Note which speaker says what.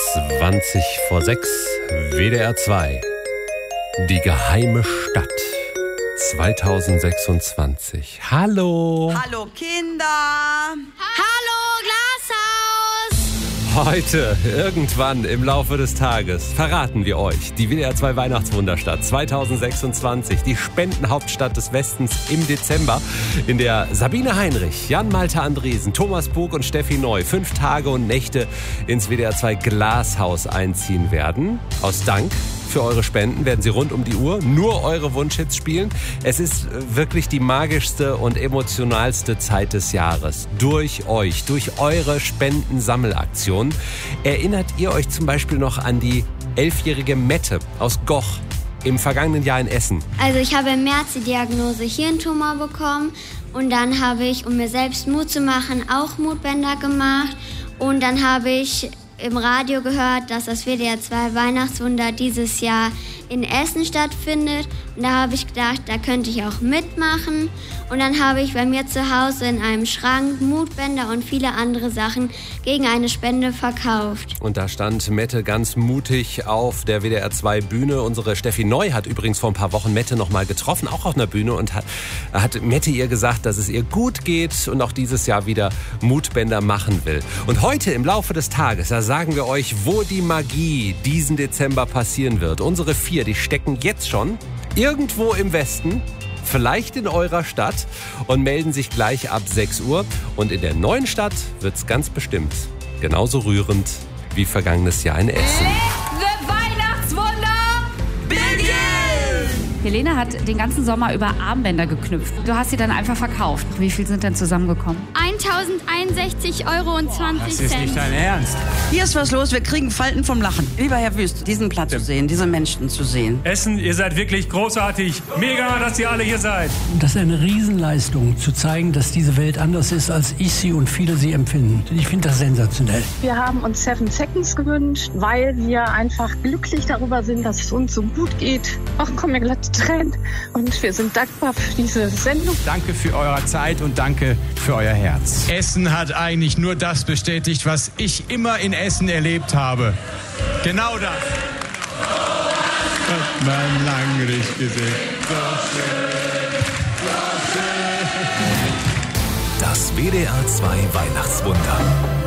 Speaker 1: 20 vor 6, WDR 2. Die geheime Stadt 2026. Hallo.
Speaker 2: Hallo Kinder.
Speaker 3: Hallo Glashaus.
Speaker 1: Heute, irgendwann im Laufe des Tages, verraten wir euch die WDR 2 Weihnachtswunderstadt 2026, die Spendenhauptstadt des Westens im Dezember, in der Sabine Heinrich, Jan-Malte Andresen, Thomas Bug und Steffi Neu 5 Tage und Nächte ins WDR 2 Glashaus einziehen werden. Aus Dank für eure Spenden werden sie rund um die Uhr nur eure Wunschhits spielen. Es ist wirklich die magischste und emotionalste Zeit des Jahres. Durch euch, durch eure Spendensammelaktion. Erinnert ihr euch zum Beispiel noch an die 11-jährige Mette aus Goch im vergangenen Jahr in Essen?
Speaker 3: Also ich habe im März die Diagnose Hirntumor bekommen und dann habe ich, um mir selbst Mut zu machen, auch Mutbänder gemacht und dann habe ich im Radio gehört, dass das WDR 2 Weihnachtswunder dieses Jahr in Essen stattfindet. Und da habe ich gedacht, da könnte ich auch mitmachen. Und dann habe ich bei mir zu Hause in einem Schrank Mutbänder und viele andere Sachen gegen eine Spende verkauft.
Speaker 1: Und da stand Mette ganz mutig auf der WDR 2 Bühne. Unsere Steffi Neu hat übrigens vor ein paar Wochen Mette noch mal getroffen, auch auf einer Bühne, und hat Mette ihr gesagt, dass es ihr gut geht und auch dieses Jahr wieder Mutbänder machen will. Und heute im Laufe des Tages, da sagen wir euch, wo die Magie diesen Dezember passieren wird. Unsere 4, die stecken jetzt schon irgendwo im Westen, vielleicht in eurer Stadt, und melden sich gleich ab 6 Uhr. Und in der neuen Stadt wird's ganz bestimmt genauso rührend wie vergangenes Jahr in Essen.
Speaker 2: The Weihnachtswunder begin!
Speaker 4: Helene hat den ganzen Sommer über Armbänder geknüpft. Du hast sie dann einfach verkauft. Wie viel sind denn zusammengekommen?
Speaker 3: 1.061,20 €.
Speaker 5: Das ist nicht dein Ernst.
Speaker 2: Hier ist was los, wir kriegen Falten vom Lachen. Lieber Herr Wüst, diesen Platz zu sehen, diese Menschen zu sehen.
Speaker 5: Essen, ihr seid wirklich großartig. Mega, dass ihr alle hier seid.
Speaker 6: Das ist eine Riesenleistung, zu zeigen, dass diese Welt anders ist, als ich sie und viele sie empfinden. Ich finde das sensationell.
Speaker 7: Wir haben uns 7 Seconds gewünscht, weil wir einfach glücklich darüber sind, dass es uns so gut geht. Ach komm, mir glatt Tränen. Und wir sind dankbar für diese Sendung.
Speaker 5: Danke für eure Zeit und danke für euer Herz.
Speaker 8: Essen hat eigentlich nur das bestätigt, was ich immer in Essen erlebt habe. Genau das. Hat man lang nicht gesehen.
Speaker 9: Das WDR 2 Weihnachtswunder.